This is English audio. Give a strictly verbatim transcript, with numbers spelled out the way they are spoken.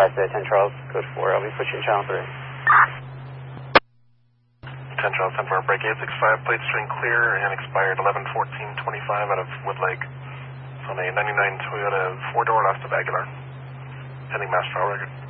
advise the ten Charles, code four, I'll be pushing channel three. ten Charles, ten four, break eight six five, plate string clear and expired eleven fourteen twenty-five out of Wood Lake. It's on a ninety-nine Toyota four-door left of Aguilar. Pending mass trial record.